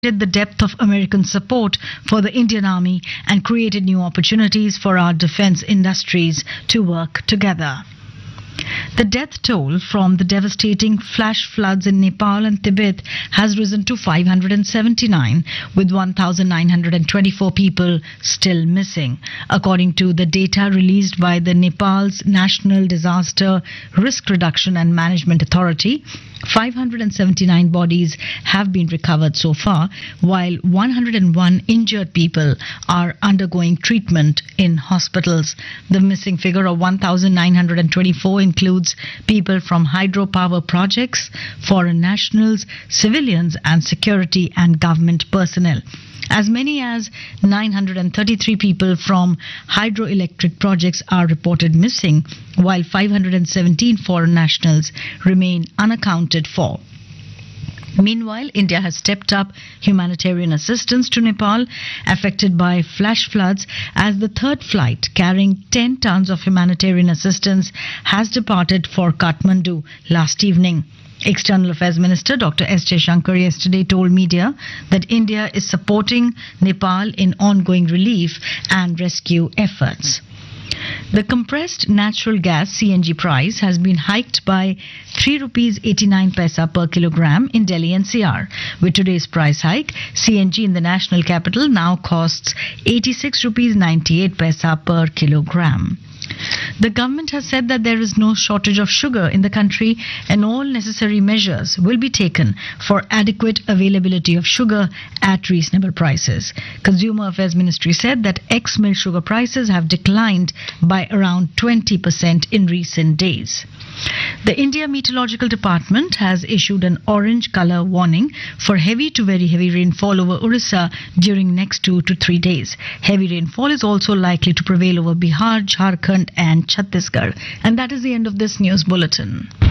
the depth of American support for the Indian Army and created new opportunities for our defense industries to work together. The death toll from the devastating flash floods in Nepal and Tibet has risen to 579, with 1,924 people still missing. According to the data released by the Nepal's National Disaster Risk Reduction and Management Authority, 579 bodies have been recovered so far, while 101 injured people are undergoing treatment in hospitals. The missing figure of 1,924 includes people from hydropower projects, foreign nationals, civilians, and security and government personnel. As many as 933 people from hydroelectric projects are reported missing, while 517 foreign nationals remain unaccounted for. Meanwhile, India has stepped up humanitarian assistance to Nepal, affected by flash floods, as the third flight carrying 10 tons of humanitarian assistance has departed for Kathmandu last evening. External Affairs Minister Dr. S. Jaishankar yesterday told media that India is supporting Nepal in ongoing relief and rescue efforts. The compressed natural gas CNG price has been hiked by 3 rupees 89 paisa per kilogram in Delhi NCR. With today's price hike, CNG in the national capital now costs 86 rupees 98 paisa per kilogram. The government has said that there is no shortage of sugar in the country and all necessary measures will be taken for adequate availability of sugar at reasonable prices. Consumer Affairs Ministry said that ex-mill sugar prices have declined by around 20% in recent days. The India Meteorological Department has issued an orange color warning for heavy to very heavy rainfall over Orissa during next 2 to 3 days. Heavy rainfall is also likely to prevail over Bihar, Jharkhand and Chhattisgarh. And that is the end of this news bulletin.